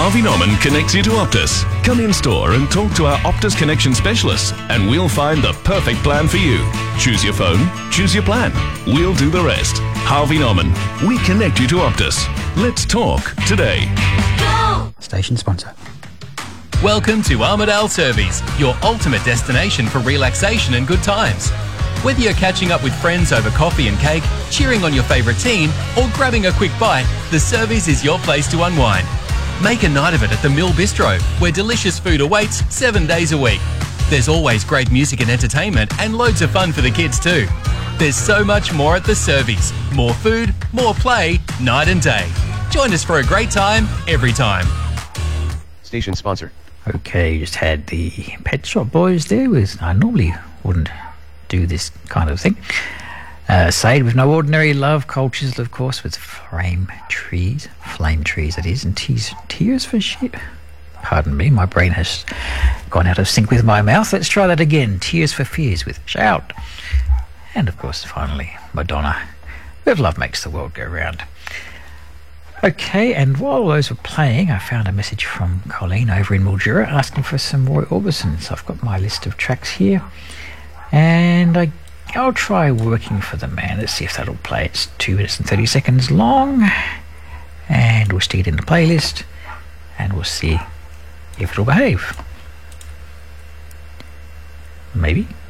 Harvey Norman connects you to Optus. Come in store and talk to our Optus Connection specialists and we'll find the perfect plan for you. Choose your phone, choose your plan. We'll do the rest. Harvey Norman, we connect you to Optus. Let's talk today. Go! Station sponsor. Welcome to Armidale Servies, your ultimate destination for relaxation and good times. Whether you're catching up with friends over coffee and cake, cheering on your favourite team, or grabbing a quick bite, the Servies is your place to unwind. Make a night of it at the Mill Bistro, where delicious food awaits 7 days a week. There's always great music and entertainment and loads of fun for the kids too. There's so much more at the Servies. More food, more play, night and day. Join us for a great time, every time. Station sponsor. Okay, just had the Pet Shop Boys there with, I normally wouldn't do this kind of thing. Sade with No Ordinary Love, Cold Chisel, of course, with Flame Trees that is, and Tears for Shit. Pardon me, my brain has gone out of sync with my mouth. Let's try that again. Tears for Fears with Shout. And of course, finally, Madonna with Love Makes the World Go Round. Okay, and while those were playing, I found a message from Colleen over in Mildura asking for some Roy Orbison. So I've got my list of tracks here, and I'll try Working for the Man. Let's see if that'll play. It's 2 minutes and 30 seconds long, and we'll stick it in the playlist, and we'll see if it'll behave. Maybe.